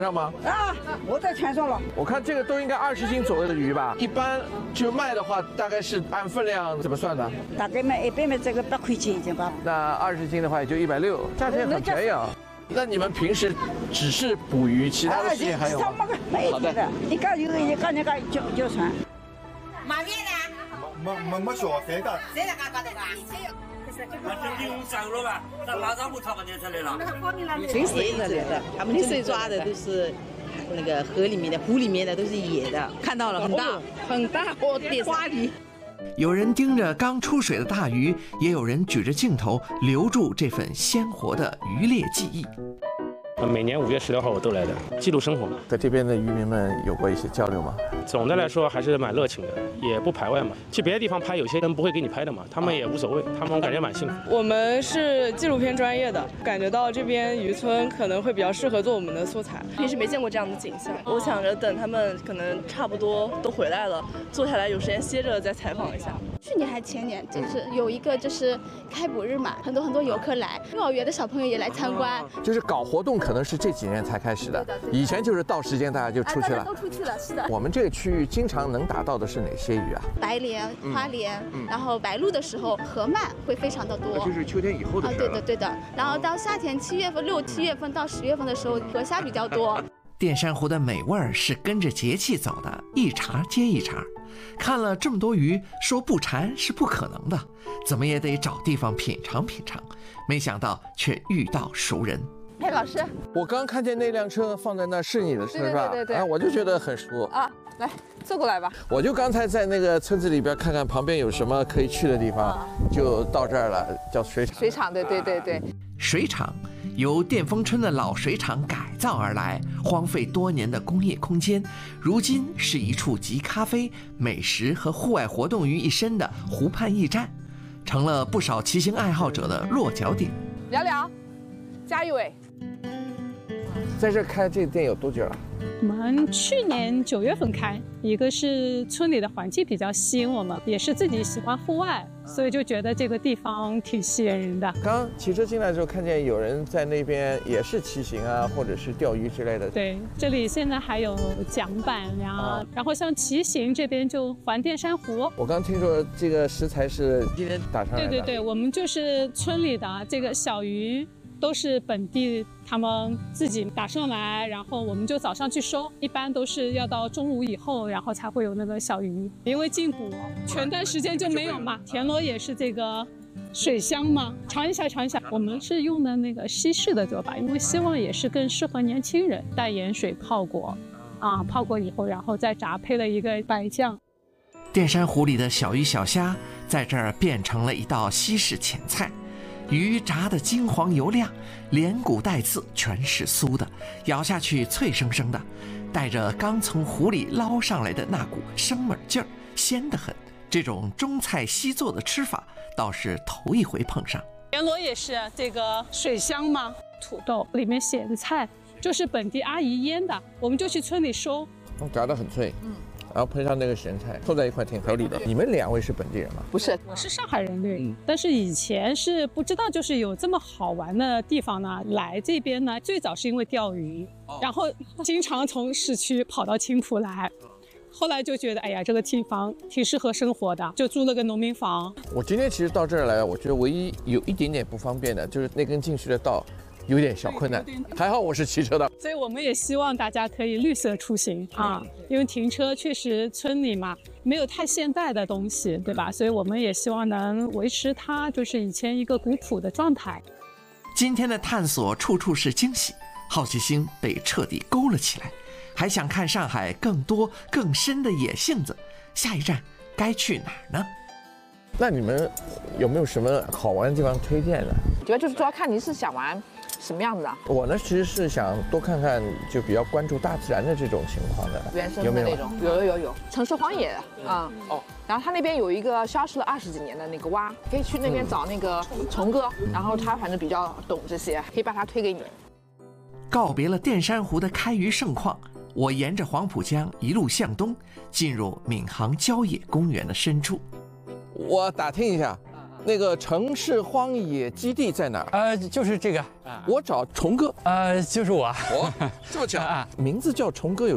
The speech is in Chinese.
上吗？ 啊，我在船上了。 我看这个都应该20斤左右的鱼吧？一般就卖的话，大概是按分量怎么算的？ 大概卖100卖这个8块钱一斤吧。 那20斤的话也就160，价钱很便宜啊。那你们平时只是捕鱼，其他的事情还有吗？ 好的。一个有一个那个叫船。 买面的？ 没说谁的？ 谁来搞的吧？ 那这利用下游了吧？那马上不超过年才来了。 全是野的，他们这里抓的都是那个河里面的、湖里面的，都是野的。看到了，很大，很大，哦，点花鱼。 有人盯着刚出水的大鱼，也有人举着镜头留住这份鲜活的渔猎记忆。 每年5月16号我都来的，记录生活。 在这边的渔民们有过一些交流吗？ 总的来说还是蛮热情的，也不排外嘛。去别的地方拍，有些人不会给你拍的嘛，他们也无所谓，他们感觉蛮幸福。 我们是纪录片专业的，感觉到这边渔村可能会比较适合做我们的素材。平时没见过这样的景象，我想着等他们可能差不多都回来了，坐下来有时间歇着再采访一下。 去年还前年，就是有一个就是开捕日嘛，很多游客来，幼儿园的小朋友也来参观。 就是搞活动可能是这几年才开始的，以前就是到时间大家就出去了。 都出去了，是的。 我们这个区域经常能打到的是哪些鱼啊？ 白鲢、花鲢，然后白鹭的时候河鳗会非常的多。 就是秋天以后的事了。 对的。然后到夏天7月份、6、7月份到10月份的时候，河虾比较多。 淀山湖的美味儿是跟着节气走的，一茬接一茬。看了这么多鱼，说不馋是不可能的，怎么也得找地方品尝品尝。没想到却遇到熟人。 哎，老师， 我刚看见那辆车放在那是你的车是吧？ 对。 哎，我就觉得很熟啊，来坐过来吧。 我就刚才在那个村子里边看看旁边有什么可以去的地方，就到这儿了，叫水厂。 水厂，对。 水厂由淀丰村的老水厂改造而来，荒废多年的工业空间，如今是一处集咖啡、美食和户外活动于一身的湖畔驿站，成了不少骑行爱好者的落脚点。 聊，加一位。 在这开这店有多久了？ 我们去年9月份开，一个是村里的环境比较吸引我们，也是自己喜欢户外，所以就觉得这个地方挺吸引人的。 刚骑车进来的时候，看见有人在那边也是骑行啊，或者是钓鱼之类的。 对，这里现在还有桨板呀，然后像骑行这边就环淀山湖。 我刚听说这个食材是今天打上来的。 对，我们就是村里的这个小鱼。都是本地他们自己打上来，然后我们就早上去收，一般都是要到中午以后，然后才会有那个小鱼。因为禁捕，全段时间就没有嘛。田螺也是这个水乡嘛，尝一下。我们是用的那个西式的做法，因为希望也是更适合年轻人，带盐水泡过，泡过以后，然后再炸，配了一个白酱。 淀山湖里的小鱼小虾在这儿变成了一道西式前菜。鱼炸得金黄油亮，连骨带刺全是酥的，咬下去脆生生的，带着刚从湖里捞上来的那股生猛劲儿，鲜得很。这种中菜西做的吃法倒是头一回碰上。 田螺也是这个水乡嘛，土豆里面写的菜就是本地阿姨腌的，我们就去村里收， 炸得很脆。然后配上那个咸菜，凑在一块挺合理的。你们2位是本地人吗？ 不是， 我是上海人对。但是以前是不知道，就是有这么好玩的地方呢。来这边呢，最早是因为钓鱼，然后经常从市区跑到青浦来。后来就觉得，哎呀，这个地方挺适合生活的，就租了个农民房。 我今天其实到这儿来，我觉得唯一有一点点不方便的，就是那根进去的道。有点小困难，还好我是骑车的， 所以我们也希望大家可以绿色出行因为停车确实村里嘛没有太现代的东西，对吧？所以我们也希望能维持它就是以前一个古朴的状态。 今天的探索处处是惊喜，好奇心被彻底勾了起来，还想看上海更多更深的野性子，下一站该去哪儿呢？ 那你们有没有什么好玩的地方推荐呢？ 主要看你是想玩什么样子的。我呢，其实是想多看看，就比较关注大自然的这种情况的， 原生的那种。有，城市荒野然后他那边有一个消失了20几年的那个蛙，可以去那边找那个虫哥，然后他反正比较懂这些，可以把他推给你。 告别了淀山湖的开渔盛况，我沿着黄浦江一路向东，进入闵行郊野公园的深处。 我打听一下， 那个城市荒野基地在哪儿？ 就是这个。 我找虫哥。 就是我。 哦，这么巧啊！名字叫虫哥有